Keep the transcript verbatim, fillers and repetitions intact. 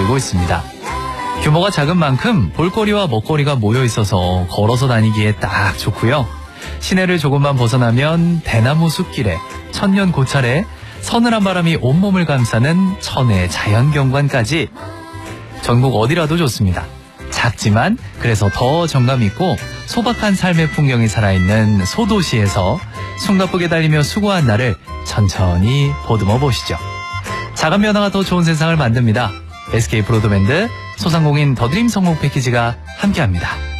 보이고 있습니다. 규모가 작은 만큼 볼거리와 먹거리가 모여 있어서 걸어서 다니기에 딱 좋고요. 시내를 조금만 벗어나면 대나무 숲길에 천년 고찰에 서늘한 바람이 온몸을 감싸는 천혜 자연경관까지 전국 어디라도 좋습니다. 작지만 그래서 더 정감 있고 소박한 삶의 풍경이 살아있는 소도시에서 숨가쁘게 달리며 수고한 나를 천천히 보듬어 보시죠. 작은 변화가 더 좋은 세상을 만듭니다. 에스케이 브로드밴드 소상공인 더드림 성공 패키지가 함께합니다.